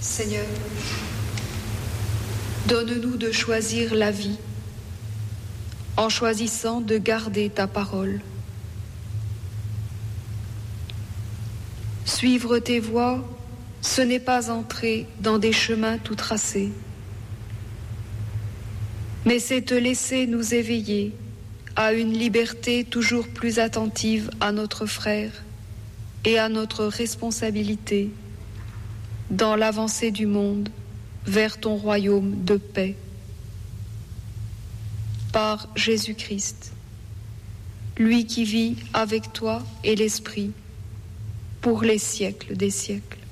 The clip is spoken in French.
Seigneur, donne-nous de choisir la vie en choisissant de garder ta parole. Suivre tes voies, ce n'est pas entrer dans des chemins tout tracés, mais c'est te laisser nous éveiller à une liberté toujours plus attentive à notre frère et à notre responsabilité dans l'avancée du monde vers ton royaume de paix. Par Jésus-Christ, lui qui vit avec toi et l'Esprit pour les siècles des siècles.